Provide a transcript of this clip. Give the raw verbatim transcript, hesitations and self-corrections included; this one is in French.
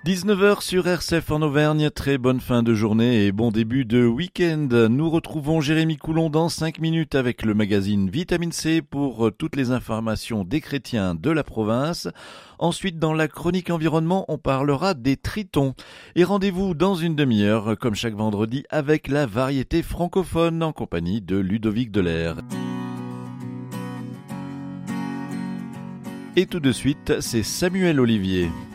dix-neuf heures sur R C F en Auvergne, très bonne fin de journée et bon début de week-end. Nous retrouvons Jérémy Coulon dans cinq minutes avec le magazine Vitamine C pour toutes les informations des chrétiens de la province. Ensuite, dans la chronique environnement, on parlera des tritons. Et rendez-vous dans une demi-heure, comme chaque vendredi, avec la variété francophone en compagnie de Ludovic Delair. Et tout de suite, c'est Samuel Olivier.